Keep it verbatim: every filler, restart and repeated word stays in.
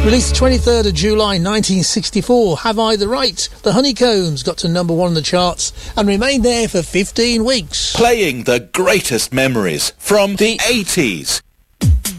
Released twenty-third of July nineteen sixty-four, Have I the Right? The Honeycombs got to number one on the charts and remained there for fifteen weeks. Playing the greatest memories from the eighties.